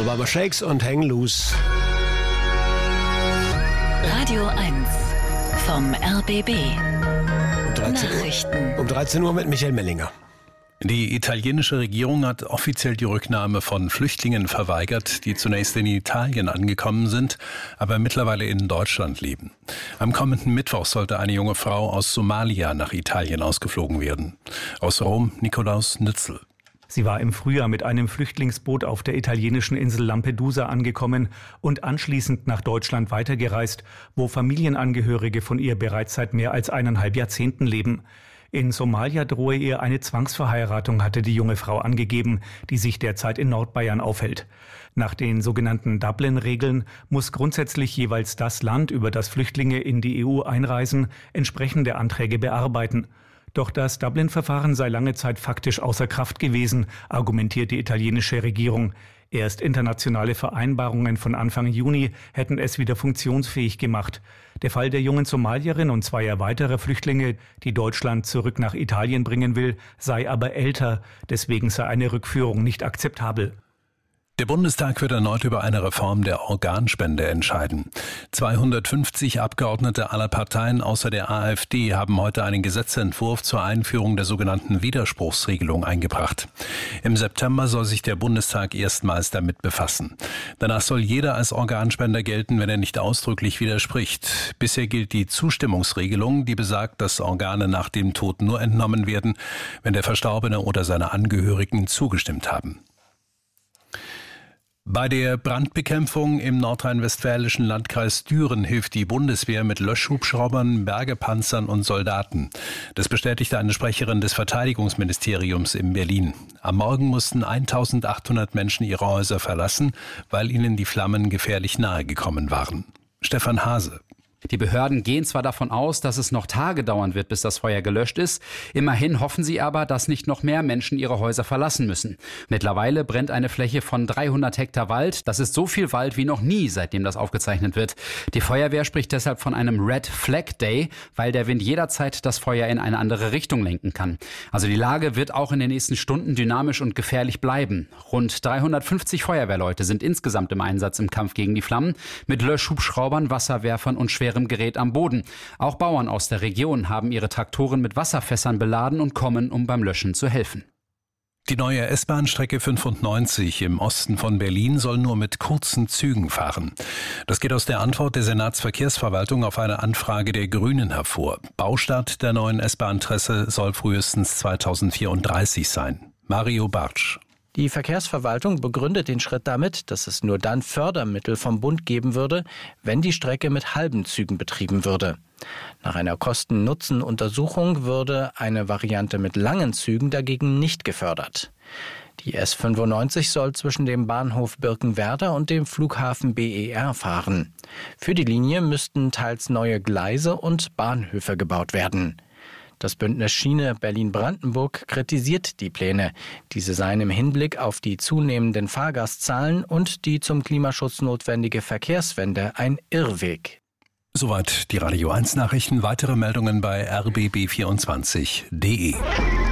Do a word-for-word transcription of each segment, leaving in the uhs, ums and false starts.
Alabama Shakes und Hang Loose. Radio eins vom R B B. Um dreizehn Uhr, um dreizehn Uhr mit Michael Mellinger. Die italienische Regierung hat offiziell die Rücknahme von Flüchtlingen verweigert, die zunächst in Italien angekommen sind, aber mittlerweile in Deutschland leben. Am kommenden Mittwoch sollte eine junge Frau aus Somalia nach Italien ausgeflogen werden. Aus Rom, Nikolaus Nützel. Sie war im Frühjahr mit einem Flüchtlingsboot auf der italienischen Insel Lampedusa angekommen und anschließend nach Deutschland weitergereist, wo Familienangehörige von ihr bereits seit mehr als eineinhalb Jahrzehnten leben. In Somalia drohe ihr eine Zwangsverheiratung, hatte die junge Frau angegeben, die sich derzeit in Nordbayern aufhält. Nach den sogenannten Dublin-Regeln muss grundsätzlich jeweils das Land, über das Flüchtlinge in die E U einreisen, entsprechende Anträge bearbeiten. Doch das Dublin-Verfahren sei lange Zeit faktisch außer Kraft gewesen, argumentiert die italienische Regierung. Erst internationale Vereinbarungen von Anfang Juni hätten es wieder funktionsfähig gemacht. Der Fall der jungen Somalierin und zweier weiterer Flüchtlinge, die Deutschland zurück nach Italien bringen will, sei aber älter. Deswegen sei eine Rückführung nicht akzeptabel. Der Bundestag wird erneut über eine Reform der Organspende entscheiden. zweihundertfünfzig Abgeordnete aller Parteien außer der AfD haben heute einen Gesetzentwurf zur Einführung der sogenannten Widerspruchsregelung eingebracht. Im September soll sich der Bundestag erstmals damit befassen. Danach soll jeder als Organspender gelten, wenn er nicht ausdrücklich widerspricht. Bisher gilt die Zustimmungsregelung, die besagt, dass Organe nach dem Tod nur entnommen werden, wenn der Verstorbene oder seine Angehörigen zugestimmt haben. Bei der Brandbekämpfung im nordrhein-westfälischen Landkreis Düren hilft die Bundeswehr mit Löschhubschraubern, Bergepanzern und Soldaten. Das bestätigte eine Sprecherin des Verteidigungsministeriums in Berlin. Am Morgen mussten eintausendachthundert Menschen ihre Häuser verlassen, weil ihnen die Flammen gefährlich nahe gekommen waren. Stefan Hase. Die Behörden gehen zwar davon aus, dass es noch Tage dauern wird, bis das Feuer gelöscht ist. Immerhin hoffen sie aber, dass nicht noch mehr Menschen ihre Häuser verlassen müssen. Mittlerweile brennt eine Fläche von dreihundert Hektar Wald. Das ist so viel Wald wie noch nie, seitdem das aufgezeichnet wird. Die Feuerwehr spricht deshalb von einem Red Flag Day, weil der Wind jederzeit das Feuer in eine andere Richtung lenken kann. Also die Lage wird auch in den nächsten Stunden dynamisch und gefährlich bleiben. Rund dreihundertfünfzig Feuerwehrleute sind insgesamt im Einsatz im Kampf gegen die Flammen, mit Löschhubschraubern, Wasserwerfern und schweren Gerät am Boden. Auch Bauern aus der Region haben ihre Traktoren mit Wasserfässern beladen und kommen, um beim Löschen zu helfen. Die neue S-Bahn-Strecke fünfundneunzig im Osten von Berlin soll nur mit kurzen Zügen fahren. Das geht aus der Antwort der Senatsverkehrsverwaltung auf eine Anfrage der Grünen hervor. Baustart der neuen S-Bahn-Trasse soll frühestens zweitausendvierunddreißig sein. Mario Bartsch. Die Verkehrsverwaltung begründet den Schritt damit, dass es nur dann Fördermittel vom Bund geben würde, wenn die Strecke mit halben Zügen betrieben würde. Nach einer Kosten-Nutzen-Untersuchung würde eine Variante mit langen Zügen dagegen nicht gefördert. Die S fünfundneunzig soll zwischen dem Bahnhof Birkenwerder und dem Flughafen B E R fahren. Für die Linie müssten teils neue Gleise und Bahnhöfe gebaut werden. Das Bündnis Schiene Berlin-Brandenburg kritisiert die Pläne. Diese seien im Hinblick auf die zunehmenden Fahrgastzahlen und die zum Klimaschutz notwendige Verkehrswende ein Irrweg. Soweit die Radio eins Nachrichten. Weitere Meldungen bei r b b vierundzwanzig punkt d e.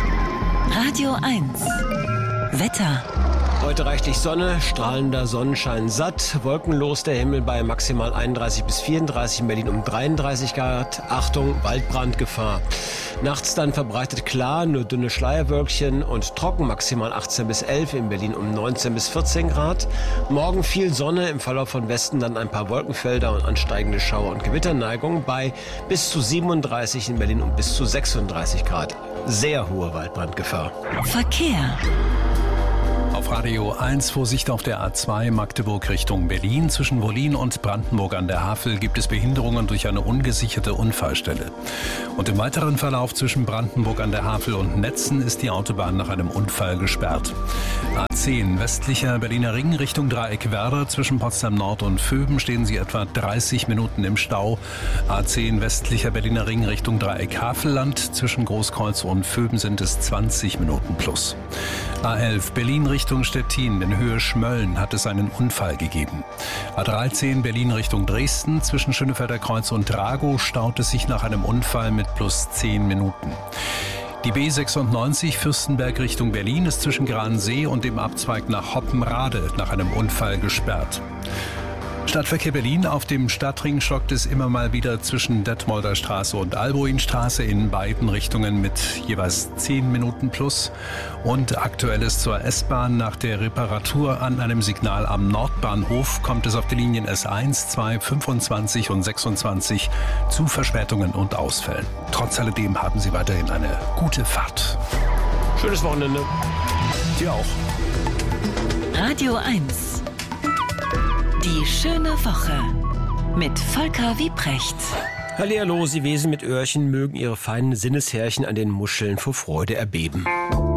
Radio eins Wetter. Heute reichlich Sonne, strahlender Sonnenschein satt, wolkenlos der Himmel bei maximal einunddreißig bis vierunddreißig, in Berlin um dreiunddreißig Grad. Achtung, Waldbrandgefahr. Nachts dann verbreitet klar, nur dünne Schleierwölkchen und trocken, maximal achtzehn bis elf, in Berlin um neunzehn bis vierzehn Grad. Morgen viel Sonne, im Verlauf von Westen dann ein paar Wolkenfelder und ansteigende Schauer- und Gewitterneigung bei bis zu siebenunddreißig, in Berlin um bis zu sechsunddreißig Grad. Sehr hohe Waldbrandgefahr. Verkehr. Auf Radio eins Vorsicht auf der A zwei Magdeburg Richtung Berlin. Zwischen Wollin und Brandenburg an der Havel gibt es Behinderungen durch eine ungesicherte Unfallstelle. Und im weiteren Verlauf zwischen Brandenburg an der Havel und Netzen ist die Autobahn nach einem Unfall gesperrt. A zehn westlicher Berliner Ring Richtung Dreieck Werder. Zwischen Potsdam Nord und Vöben stehen sie etwa dreißig Minuten im Stau. A zehn westlicher Berliner Ring Richtung Dreieck Havelland. Zwischen Großkreuz und Vöben sind es zwanzig Minuten plus. A elf Berlin Richtung Stettin in Höhe Schmölln hat es einen Unfall gegeben. A dreizehn Berlin Richtung Dresden zwischen Schönefelder Kreuz und Dragow staut es sich nach einem Unfall mit plus zehn Minuten. Die B sechsundneunzig Fürstenberg Richtung Berlin ist zwischen Gransee und dem Abzweig nach Hoppenrade nach einem Unfall gesperrt. Stadtverkehr Berlin: Auf dem Stadtring stockt es immer mal wieder zwischen Detmolder Straße und Albuinstraße in beiden Richtungen mit jeweils zehn Minuten plus. Und Aktuelles zur S-Bahn: Nach der Reparatur an einem Signal am Nordbahnhof kommt es auf die Linien S eins, zwei, fünfundzwanzig und sechsundzwanzig zu Verspätungen und Ausfällen. Trotz alledem haben Sie weiterhin eine gute Fahrt. Schönes Wochenende. Dir auch. Radio eins. Die schöne Woche mit Volker Wiebrecht. Hallihallo, Sie Wesen mit Öhrchen mögen Ihre feinen Sinneshärchen an den Muscheln vor Freude erbeben.